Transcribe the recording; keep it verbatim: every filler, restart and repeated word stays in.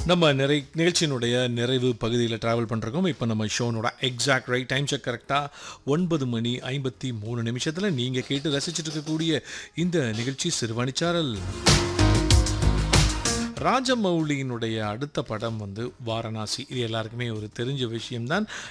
நம்ம நிறை நிகழ்ச்சியினுடைய நிறைவு பகுதியில் ட்ராவல் பண்ணுறோம். இப்போ நம்ம ஷோனோட எக்ஸாக்ட் ரைட் டைம் செக் கரெக்டாக ஒன்பது மணி ஐம்பத்தி மூணு நிமிஷத்தில் நீங்கள் கேட்டு ரசிச்சுட்டு இருக்கக்கூடிய இந்த நிகழ்ச்சி சிறுவாணிச்சாரல். ராஜமௌலியினுடைய அடுத்த படம் வந்து வாரணாசி. இது எல்லாருக்குமே ஒரு தெரிஞ்ச விஷயம்தான்.